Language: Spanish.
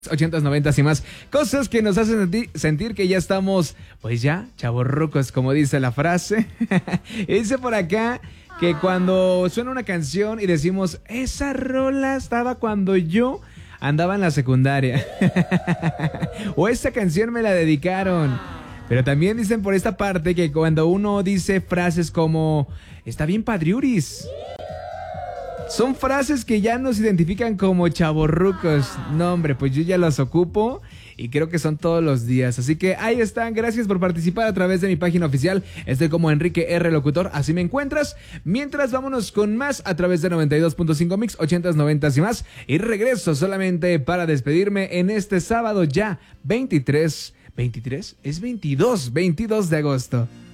80s, 90s y más. Cosas que nos hacen sentir que ya estamos, pues ya, chavorrucos, como dice la frase. Y dice por acá que cuando suena una canción y decimos, esa rola estaba cuando yo andaba en la secundaria. O esta canción me la dedicaron. Pero también dicen por esta parte que cuando uno dice frases como, está bien padriuris. Son frases que ya nos identifican como chavorrucos. No, hombre, pues yo ya las ocupo y creo que son todos los días. Así que ahí están. Gracias por participar a través de mi página oficial. Estoy como Enrique R. Locutor, así me encuentras. Mientras, vámonos con más a través de 92.5 Mix, 80s, 90s y más. Y regreso solamente para despedirme en este sábado ya, 23, ¿es 22 de agosto.